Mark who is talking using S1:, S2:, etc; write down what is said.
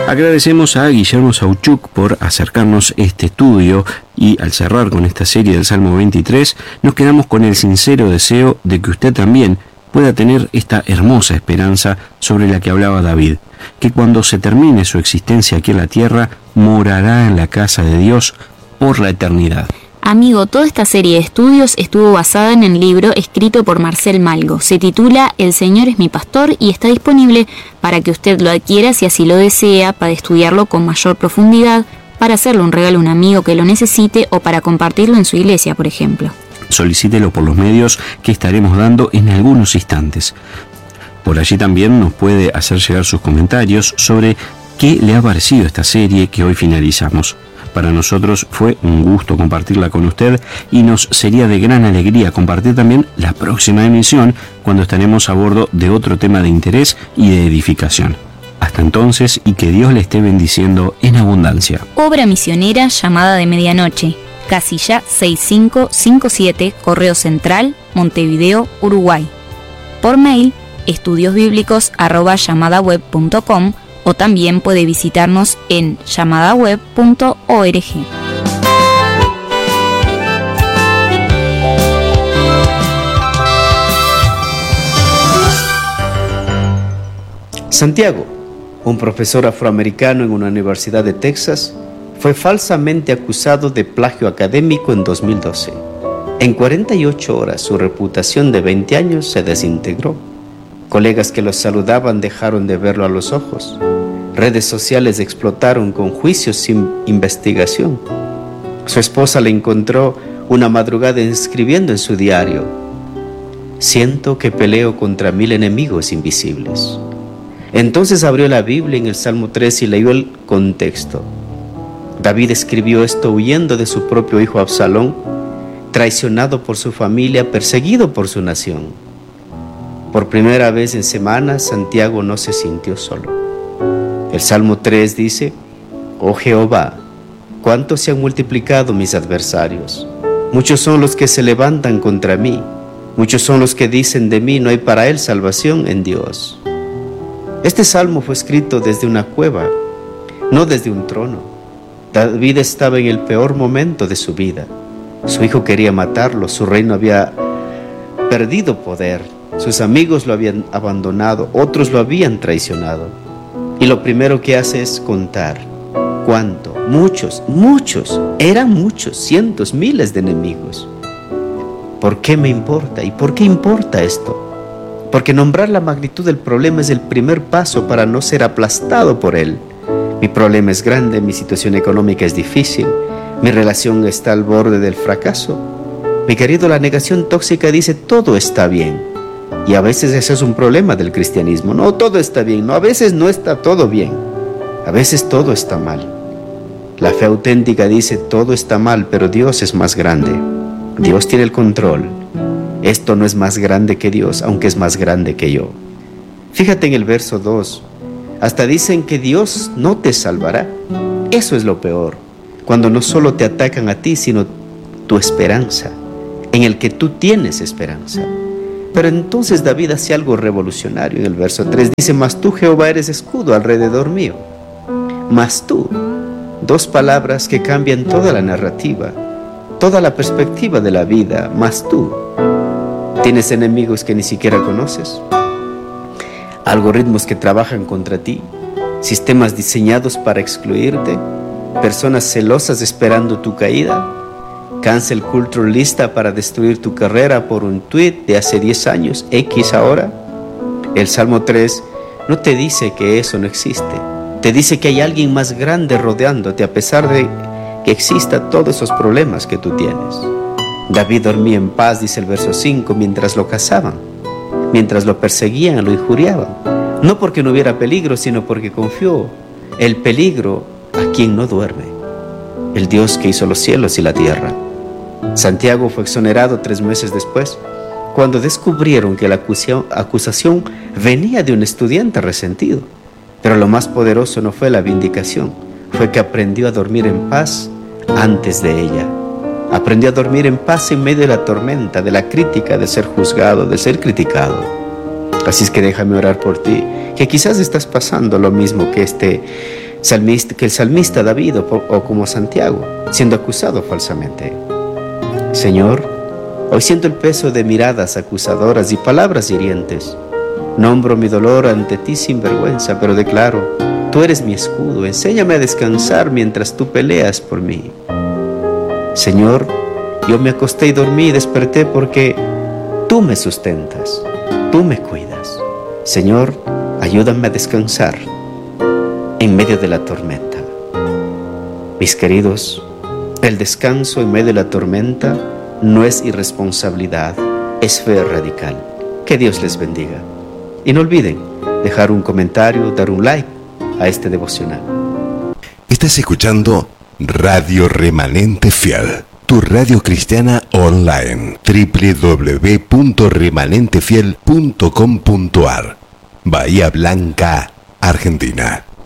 S1: Agradecemos a Guillermo Sauchuk por acercarnos este estudio y al cerrar con esta serie del Salmo 23, nos quedamos con el sincero deseo de que usted también pueda tener esta hermosa esperanza sobre la que hablaba David, que cuando se termine su existencia aquí en la tierra, morará en la casa de Dios por la eternidad.
S2: Amigo, toda esta serie de estudios estuvo basada en el libro escrito por Marcel Malgo. Se titula El Señor es mi pastor y está disponible para que usted lo adquiera si así lo desea, para estudiarlo con mayor profundidad, para hacerle un regalo a un amigo que lo necesite o para compartirlo en su iglesia, por ejemplo.
S1: Solicítelo por los medios que estaremos dando en algunos instantes. Por allí también nos puede hacer llegar sus comentarios sobre qué le ha parecido esta serie que hoy finalizamos. Para nosotros fue un gusto compartirla con usted y nos sería de gran alegría compartir también la próxima emisión cuando estaremos a bordo de otro tema de interés y de edificación. Hasta entonces y que Dios le esté bendiciendo en abundancia.
S2: Obra misionera Llamada de Medianoche, casilla 6557, Correo Central, Montevideo, Uruguay. Por mail, estudiosbiblicos@llamadaweb.com o también puede visitarnos en llamadaweb.org.
S3: Santiago, un profesor afroamericano en una universidad de Texas, fue falsamente acusado de plagio académico en 2012. En 48 horas, su reputación de 20 años se desintegró. Colegas que lo saludaban dejaron de verlo a los ojos. Redes sociales explotaron con juicios sin investigación. Su esposa le encontró una madrugada escribiendo en su diario: siento que peleo contra 1000 enemigos invisibles. Entonces abrió la Biblia en el Salmo 3 y leyó el contexto. David escribió esto huyendo de su propio hijo Absalón, traicionado por su familia, perseguido por su nación. Por primera vez en semanas, Santiago no se sintió solo. El Salmo 3 dice: oh Jehová, cuánto se han multiplicado mis adversarios. Muchos son los que se levantan contra mí. Muchos son los que dicen de mí: no hay para él salvación en Dios. Este salmo fue escrito desde una cueva, no desde un trono. David estaba en el peor momento de su vida. Su hijo quería matarlo, su reino había perdido poder, sus amigos lo habían abandonado, otros lo habían traicionado. Y lo primero que hace es contar. ¿Cuánto? Muchos, eran muchos, cientos, miles de enemigos. ¿Por qué me importa? ¿Y por qué importa esto? Porque nombrar la magnitud del problema es el primer paso para no ser aplastado por él. Mi problema es grande, mi situación económica es difícil, mi relación está al borde del fracaso. Mi querido, la negación tóxica dice: todo está bien. Y a veces ese es un problema del cristianismo. No, todo está bien. No, a veces no está todo bien. A veces todo está mal. La fe auténtica dice: todo está mal, pero Dios es más grande. Dios tiene el control. Esto no es más grande que Dios, aunque es más grande que yo. Fíjate en el verso 2. Hasta dicen que Dios no te salvará. Eso es lo peor. Cuando no solo te atacan a ti, sino tu esperanza, en el que tú tienes esperanza. Pero entonces David hace algo revolucionario en el verso 3. Dice: mas tú, Jehová, eres escudo alrededor mío. Mas tú. Dos palabras que cambian toda la narrativa, toda la perspectiva de la vida. Mas tú. ¿Tienes enemigos que ni siquiera conoces? ¿Algoritmos que trabajan contra ti? ¿Sistemas diseñados para excluirte? ¿Personas celosas esperando tu caída? ¿Cancel culture lista para destruir tu carrera por un tweet de hace 10 años, X ahora? El Salmo 3 no te dice que eso no existe. Te dice que hay alguien más grande rodeándote a pesar de que exista todos esos problemas que tú tienes. David dormía en paz, dice el verso 5, mientras lo cazaban, mientras lo perseguían, lo injuriaban. No porque no hubiera peligro, sino porque confió el peligro a quien no duerme, el Dios que hizo los cielos y la tierra. Santiago fue exonerado 3 meses después, cuando descubrieron que la acusación venía de un estudiante resentido. Pero lo más poderoso no fue la vindicación, fue que aprendió a dormir en paz antes de ella. Aprendió a dormir en paz en medio de la tormenta, de la crítica, de ser juzgado, de ser criticado. Así es que déjame orar por ti, que quizás estás pasando lo mismo que este que el salmista David o como Santiago, siendo acusado falsamente. Señor, hoy siento el peso de miradas acusadoras y palabras hirientes. Nombro mi dolor ante ti sin vergüenza, pero declaro, tú eres mi escudo, enséñame a descansar mientras tú peleas por mí. Señor, yo me acosté y dormí y desperté porque tú me sustentas, tú me cuidas. Señor, ayúdame a descansar en medio de la tormenta. Mis queridos, el descanso en medio de la tormenta no es irresponsabilidad, es fe radical. Que Dios les bendiga. Y no olviden dejar un comentario, dar un like a este devocional.
S4: Estás escuchando Radio Remanente Fiel, tu radio cristiana online, www.remanentefiel.com.ar, Bahía Blanca, Argentina.